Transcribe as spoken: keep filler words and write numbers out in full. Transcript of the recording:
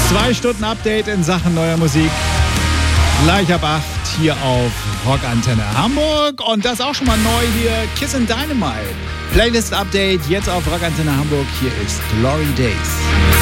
Zwei Stunden Update in Sachen neuer Musik. Gleich ab acht hier auf Rockantenne Hamburg. Und das auch schon mal neu hier, Kissin' Dynamite. Playlist Update jetzt auf Rockantenne Hamburg. Hier ist Glory Days.